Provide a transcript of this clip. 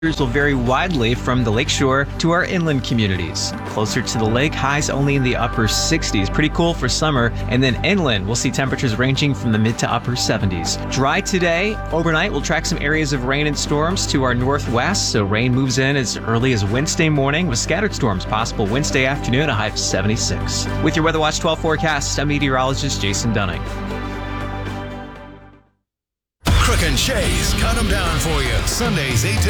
Will vary widely from the lakeshore to our inland communities. Closer to the lake, highs only in the upper 60s. Pretty cool for summer. And then inland, we'll see temperatures ranging from the mid to upper 70s. Dry today. Overnight, we'll track some areas of rain and storms to our northwest. So rain moves in as early as Wednesday morning with scattered storms possible Wednesday afternoon, a high of 76. With your Weather Watch 12 forecast, I'm meteorologist Jason Dunning. Crook and Shays, count them down for you. Sundays 8 to